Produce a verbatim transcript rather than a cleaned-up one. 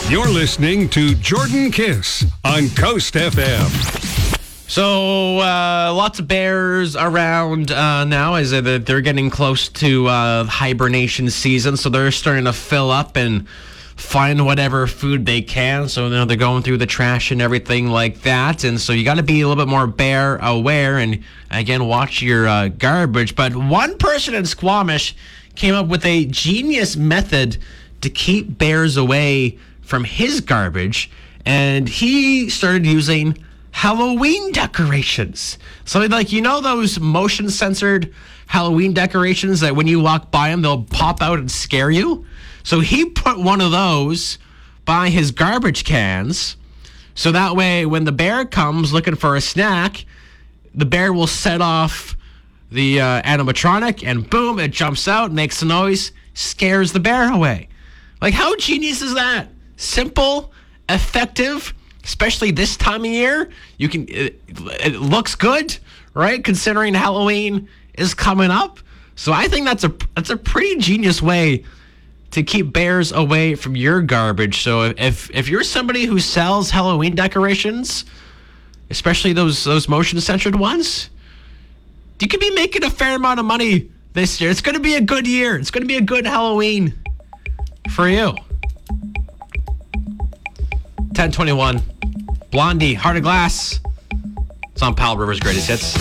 You're listening to Jordan Kiss on Coast F M. So, uh, lots of bears around uh, now as they're getting close to uh, hibernation season. So they're starting to fill up and find whatever food they can. So, you know, they're going through the trash and everything like that. And so you got to be a little bit more bear aware and, again, watch your uh, garbage. But one person in Squamish came up with a genius method to keep bears away from his garbage. And he started using Halloween decorations. So, like, you know those motion censored Halloween decorations that when you walk by them, they'll pop out and scare you? So he put one of those by his garbage cans. So that way, when the bear comes looking for a snack, the bear will set off the uh, animatronic and boom, it jumps out, makes a noise, scares the bear away. Like, how genius is that? Simple, effective, especially this time of year. You can, it, it looks good, right? Considering Halloween is coming up. So I think that's a that's a pretty genius way to keep bears away from your garbage. So if if you're somebody who sells Halloween decorations, especially those those motion censored ones, you could be making a fair amount of money this year. It's going to be a good year. It's going to be a good Halloween for you. ten twenty-one. Blondie, Heart of Glass. It's on Powell River's Greatest Hits.